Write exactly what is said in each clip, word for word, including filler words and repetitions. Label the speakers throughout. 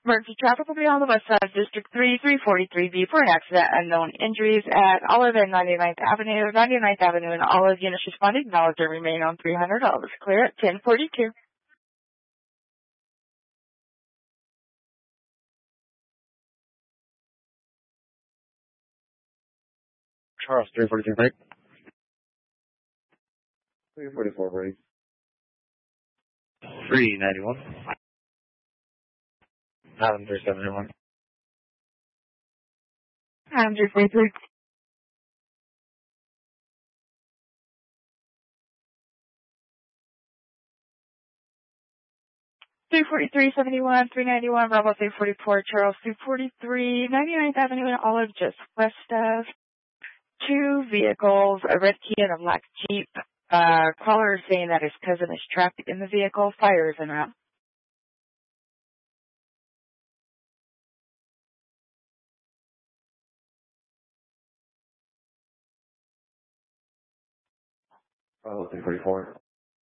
Speaker 1: Emergency traffic will be on the west side of District three, three forty-three B for an accident. Unknown injuries at Olive and ninety-ninth Avenue. ninety-ninth Avenue and Olive units responding. Acknowledged and remain on three hundred dollars. Clear at ten forty-two.
Speaker 2: Charles, three forty-two break.
Speaker 3: three forty-four break.
Speaker 2: three ninety-one. Adam three seventy-one.
Speaker 1: Adam three forty-three. three forty-three seventy-one, three ninety-one, Bravo three forty-four, Charles three forty-three, ninety-ninth Avenue and Olive just west of. Two vehicles, a red Kia and a black Jeep. Uh, caller is saying that his cousin is trapped in the vehicle. Fire is en route.
Speaker 3: Bravo three forty-four.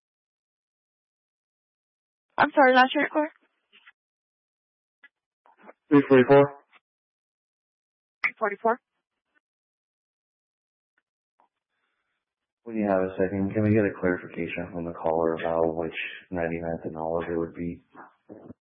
Speaker 1: I'm sorry, last year, caller?
Speaker 3: three forty-four.
Speaker 1: three forty-four.
Speaker 3: When you have a second, can we get a clarification from the caller about which ninety-ninth and Olive it would be?